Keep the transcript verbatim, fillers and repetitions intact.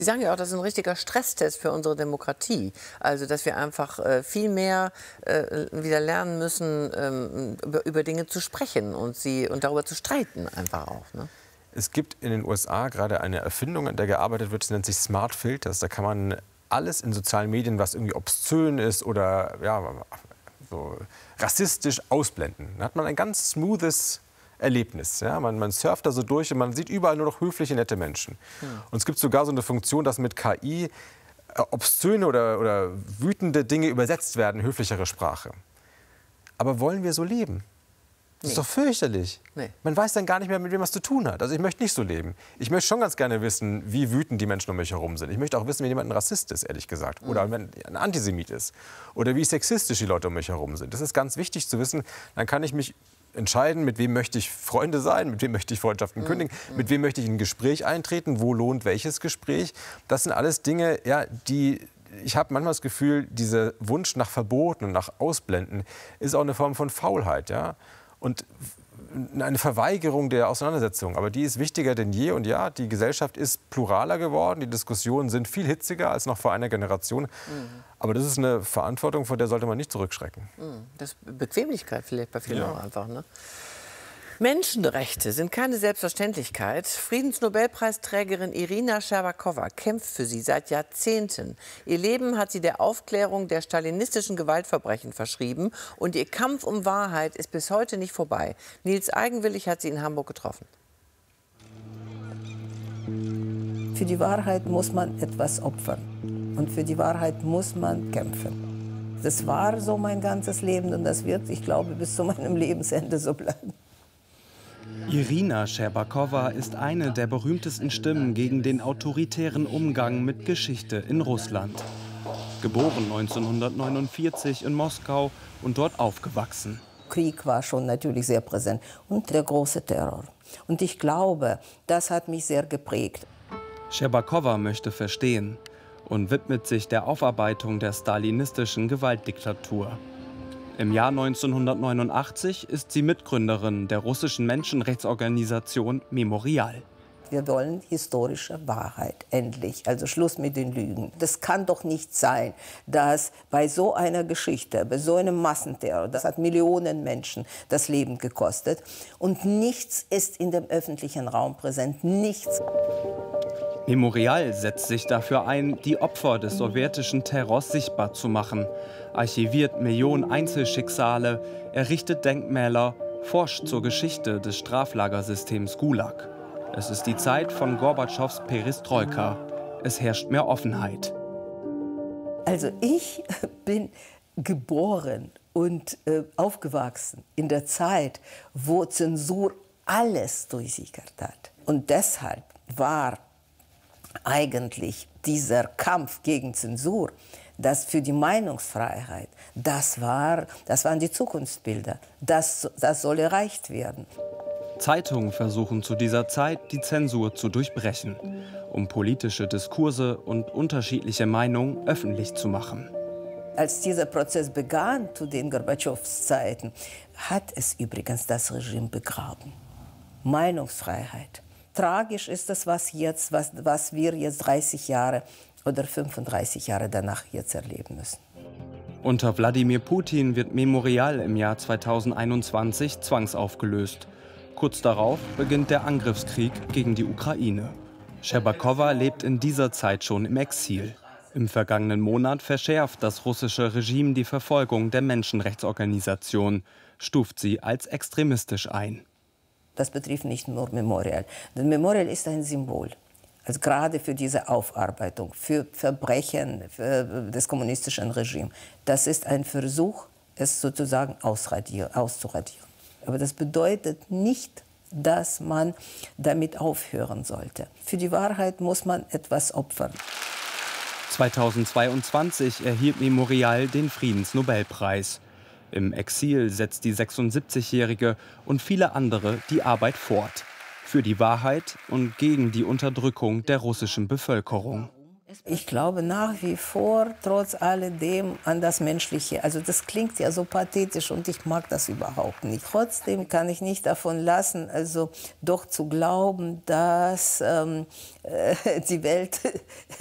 Sie sagen ja auch, das ist ein richtiger Stresstest für unsere Demokratie. Also, dass wir einfach äh, viel mehr äh, wieder lernen müssen, ähm, über, über Dinge zu sprechen und, sie, und darüber zu streiten einfach auch. Ne? Es gibt in den U S A gerade eine Erfindung, an der gearbeitet wird, das nennt sich Smart Filters. Da kann man alles in sozialen Medien, was irgendwie obszön ist oder ja, so rassistisch, ausblenden. Dann hat man ein ganz smoothes Erlebnis. Ja? Man, man surft da so durch und man sieht überall nur noch höfliche, nette Menschen. Hm. Und es gibt sogar so eine Funktion, dass mit K I äh, obszöne oder, oder wütende Dinge übersetzt werden, höflichere Sprache. Aber wollen wir so leben? Das nee. ist doch fürchterlich. Nee. Man weiß dann gar nicht mehr, mit wem man es zu tun hat. Also ich möchte nicht so leben. Ich möchte schon ganz gerne wissen, wie wütend die Menschen um mich herum sind. Ich möchte auch wissen, wenn jemand ein Rassist ist, ehrlich gesagt. Oder mhm. wenn ein Antisemit ist. Oder wie sexistisch die Leute um mich herum sind. Das ist ganz wichtig zu wissen. Dann kann ich mich entscheiden, mit wem möchte ich Freunde sein, mit wem möchte ich Freundschaften kündigen, mhm. mit wem möchte ich in ein Gespräch eintreten, wo lohnt welches Gespräch. Das sind alles Dinge, ja, die... Ich habe manchmal das Gefühl, dieser Wunsch nach Verboten und nach Ausblenden ist auch eine Form von Faulheit. Ja? Und eine Verweigerung der Auseinandersetzung. Aber die ist wichtiger denn je. Und ja, die Gesellschaft ist pluraler geworden. Die Diskussionen sind viel hitziger als noch vor einer Generation. Mhm. Aber das ist eine Verantwortung, vor der sollte man nicht zurückschrecken. Mhm. Das ist Bequemlichkeit vielleicht bei vielen ja. auch einfach. Ne? Menschenrechte sind keine Selbstverständlichkeit. Friedensnobelpreisträgerin Irina Scherbakowa kämpft für sie seit Jahrzehnten. Ihr Leben hat sie der Aufklärung der stalinistischen Gewaltverbrechen verschrieben. Und ihr Kampf um Wahrheit ist bis heute nicht vorbei. Nils Eigenwillig hat sie in Hamburg getroffen. Für die Wahrheit muss man etwas opfern. Und für die Wahrheit muss man kämpfen. Das war so mein ganzes Leben und das wird, ich glaube, bis zu meinem Lebensende so bleiben. Irina Scherbakowa ist eine der berühmtesten Stimmen gegen den autoritären Umgang mit Geschichte in Russland. Geboren neunzehnhundertneunundvierzig in Moskau und dort aufgewachsen. Krieg war schon natürlich sehr präsent und der große Terror. Und ich glaube, das hat mich sehr geprägt. Scherbakowa möchte verstehen und widmet sich der Aufarbeitung der stalinistischen Gewaltdiktatur. Im Jahr neunzehnhundertneunundachtzig ist sie Mitgründerin der russischen Menschenrechtsorganisation Memorial. Wir wollen historische Wahrheit, endlich. Also Schluss mit den Lügen. Das kann doch nicht sein, dass bei so einer Geschichte, bei so einem Massenterror, das hat Millionen Menschen das Leben gekostet, und nichts ist in dem öffentlichen Raum präsent, nichts. Memorial setzt sich dafür ein, die Opfer des sowjetischen Terrors sichtbar zu machen, archiviert Millionen Einzelschicksale, errichtet Denkmäler, forscht zur Geschichte des Straflagersystems Gulag. Es ist die Zeit von Gorbatschows Perestroika. Es herrscht mehr Offenheit. Also ich bin geboren und äh, aufgewachsen in der Zeit, wo Zensur alles durchsickert hat. Und deshalb war eigentlich dieser Kampf gegen Zensur, das für die Meinungsfreiheit, das, war, das waren die Zukunftsbilder. Das, das soll erreicht werden. Zeitungen versuchen zu dieser Zeit, die Zensur zu durchbrechen, um politische Diskurse und unterschiedliche Meinungen öffentlich zu machen. Als dieser Prozess begann, zu den Gorbatschows Zeiten, hat es übrigens das Regime begraben. Meinungsfreiheit. Tragisch ist das, was, jetzt, was, was wir jetzt dreißig Jahre oder fünfunddreißig Jahre danach jetzt erleben müssen. Unter Wladimir Putin wird Memorial im Jahr zweitausendeinundzwanzig zwangsaufgelöst. Kurz darauf beginnt der Angriffskrieg gegen die Ukraine. Scherbakowa lebt in dieser Zeit schon im Exil. Im vergangenen Monat verschärft das russische Regime die Verfolgung der Menschenrechtsorganisation, stuft sie als extremistisch ein. Das betrifft nicht nur Memorial. Denn Memorial ist ein Symbol. Also gerade für diese Aufarbeitung, für Verbrechen für des kommunistischen Regimes. Das ist ein Versuch, es sozusagen auszuradieren. Aber das bedeutet nicht, dass man damit aufhören sollte. Für die Wahrheit muss man etwas opfern. zweitausendzweiundzwanzig erhielt Memorial den Friedensnobelpreis. Im Exil setzt die sechsundsiebzigjährige und viele andere die Arbeit fort. Für die Wahrheit und gegen die Unterdrückung der russischen Bevölkerung. Ich glaube nach wie vor, trotz alledem, an das Menschliche. Also das klingt ja so pathetisch und ich mag das überhaupt nicht. Trotzdem kann ich nicht davon lassen, also doch zu glauben, dass ähm, äh, die Welt